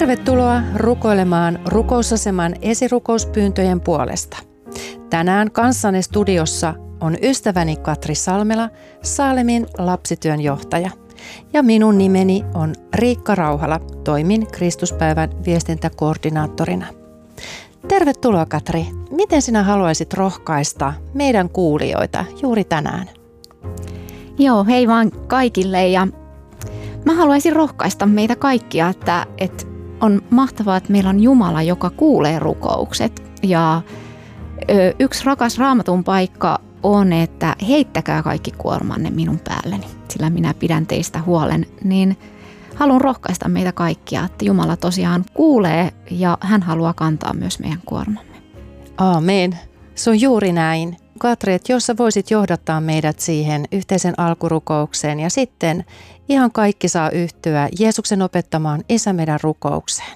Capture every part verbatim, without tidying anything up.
Tervetuloa rukoilemaan rukousaseman esirukouspyyntöjen puolesta. Tänään kanssani studiossa on ystäväni Katri Salmela, Saalemin lapsityön johtaja. Ja minun nimeni on Riikka Rauhala, toimin Kristuspäivän viestintäkoordinaattorina. Tervetuloa Katri. Miten sinä haluaisit rohkaista meidän kuulijoita juuri tänään? Joo, hei vaan kaikille ja mä haluaisin rohkaista meitä kaikkia, että, että on mahtavaa, että meillä on Jumala, joka kuulee rukoukset. Ja ö, yksi rakas Raamatun paikka on, että heittäkää kaikki kuormanne minun päälleni, sillä minä pidän teistä huolen. Niin haluan rohkaista meitä kaikkia, että Jumala tosiaan kuulee ja hän haluaa kantaa myös meidän kuormamme. Aamen. Se on juuri näin. Katri, että jos sä voisit johdattaa meidät siihen yhteisen alkurukoukseen ja sitten ihan kaikki saa yhtyä Jeesuksen opettamaan Isä meidän rukoukseen.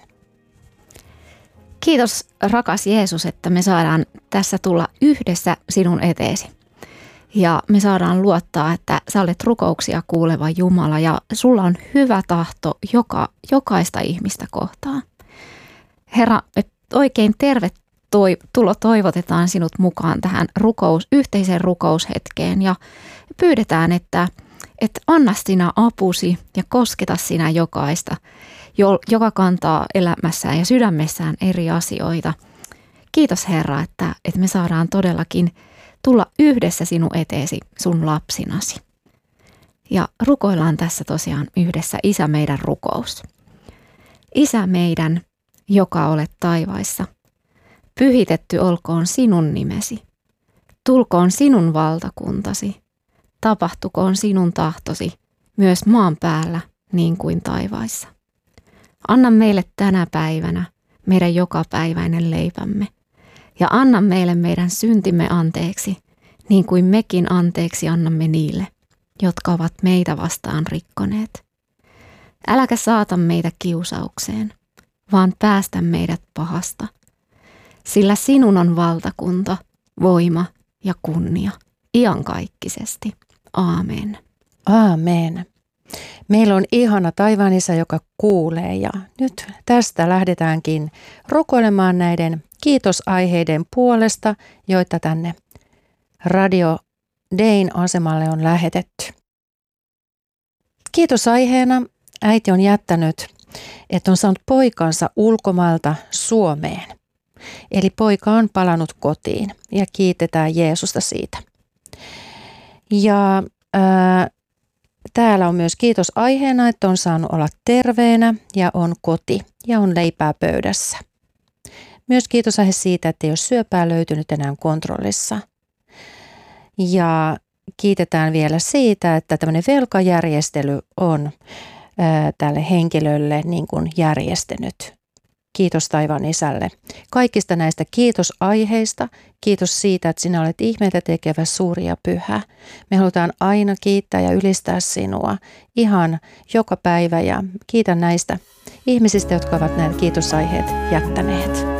Kiitos rakas Jeesus, että me saadaan tässä tulla yhdessä sinun eteesi. Ja me saadaan luottaa, että sä olet rukouksia kuuleva Jumala ja sulla on hyvä tahto joka, jokaista ihmistä kohtaan. Herra, me oikein tervetulo toivotetaan sinut mukaan tähän rukous, yhteiseen rukoushetkeen ja pyydetään, että, että anna sinä apusi ja kosketa sinä jokaista, joka kantaa elämässään ja sydämessään eri asioita. Kiitos Herra, että, että me saadaan todellakin tulla yhdessä sinun eteesi sun lapsinasi. Ja rukoillaan tässä tosiaan yhdessä Isä meidän rukous. Isä meidän, joka olet taivaissa, pyhitetty olkoon sinun nimesi. Tulkoon sinun valtakuntasi. Tapahtukoon sinun tahtosi myös maan päällä niin kuin taivaissa. Anna meille tänä päivänä meidän jokapäiväinen leipämme ja anna meille meidän syntimme anteeksi, niin kuin mekin anteeksi annamme niille, jotka ovat meitä vastaan rikkoneet. Äläkä saata meitä kiusaukseen, vaan päästä meidät pahasta, sillä sinun on valtakunta, voima ja kunnia iankaikkisesti. Aamen. Aamen. Meillä on ihana taivaan Isä, joka kuulee ja nyt tästä lähdetäänkin rukoilemaan näiden kiitosaiheiden puolesta, joita tänne Radio Dayn asemalle on lähetetty. Kiitosaiheena äiti on jättänyt, että on saanut poikansa ulkomailta Suomeen. Eli poika on palannut kotiin ja kiitetään Jeesusta siitä. Ja ää, täällä on myös kiitosaiheena, että on saanut olla terveenä ja on koti ja on leipää pöydässä. Myös kiitosaihe siitä, että ei ole syöpää löytynyt enää kontrollissa. Ja kiitetään vielä siitä, että tämmöinen velkajärjestely on ää, tälle henkilölle niin kuin järjestänyt. Kiitos taivaan Isälle. Kaikista näistä kiitosaiheista, kiitos siitä, että sinä olet ihmeitä tekevä suuri ja pyhä. Me halutaan aina kiittää ja ylistää sinua ihan joka päivä ja kiitän näistä ihmisistä, jotka ovat nämä kiitosaiheet jättäneet.